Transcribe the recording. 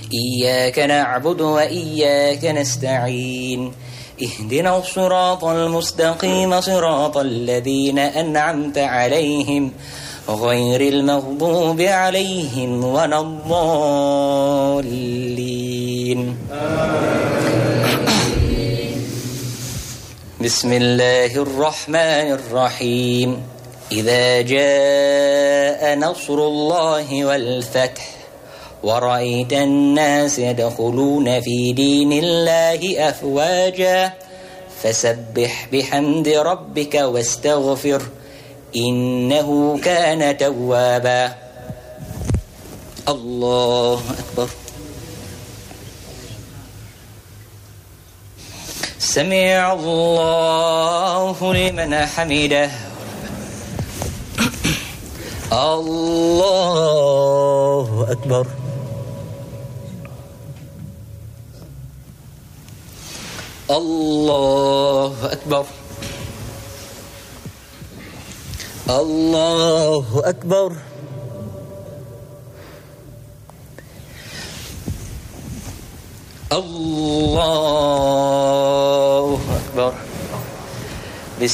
إياك نعبد وإياك نستعين اهدنا الصراط المستقيم صراط الذين أنعمت عليهم غير المغضوب عليهم ولا الضالين. بسم الله الرحمن الرحيم. إذا جاء نصر الله والفتح ورأيت الناس يدخلون في دين الله أفواجا فسبح بحمد ربك واستغفر إنه كان توابا. الله أكبر. سمع الله لمن حمده. الله أكبر. الله أكبر. الله أكبر. الله